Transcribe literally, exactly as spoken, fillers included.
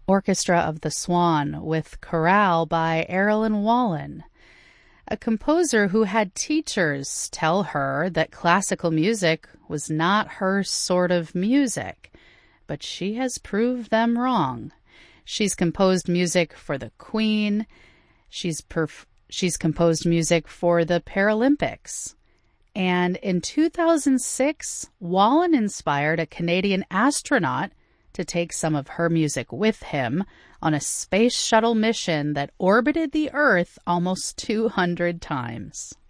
Orchestra of the Swan with chorale by Erilyn Wallen, a composer who had teachers tell her that classical music was not her sort of music, but she has proved them wrong. She's composed music for the Queen. She's perf- she's composed music for the Paralympics. And in two thousand six, Wallen inspired a Canadian astronaut to take some of her music with him on a space shuttle mission that orbited the Earth almost two hundred times.